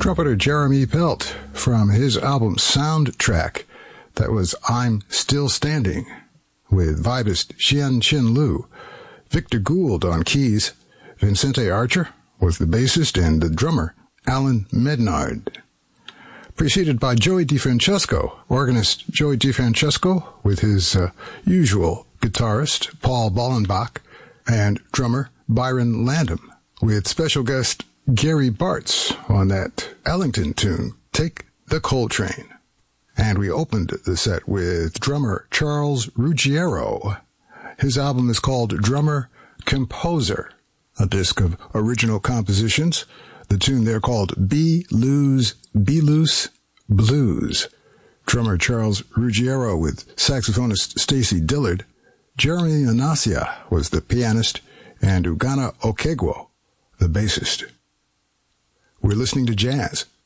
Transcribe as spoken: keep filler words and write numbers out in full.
trumpeter Jeremy Pelt from his album Soundtrack. That was I'm Still Standing, with vibist Xian Chin Lu. Victor Gould on keys. Vincente Archer was the bassist and the drummer, Alan Mednard. Preceded by Joey DeFrancesco, organist Joey DeFrancesco with his uh, usual guitarist, Paul Bollenbach, and drummer Byron Landham, with special guest Gary Bartz on that Ellington tune, Take the Coltrane. And we opened the set with drummer Charles Ruggiero. His album is called Drummer Composer, a disc of original compositions. The tune there called Be Lose, Be Loose Blues. Drummer Charles Ruggiero with saxophonist Stacy Dillard. Jeremy Anasia was the pianist, and Ugana Okegwo, the bassist. We're listening to jazz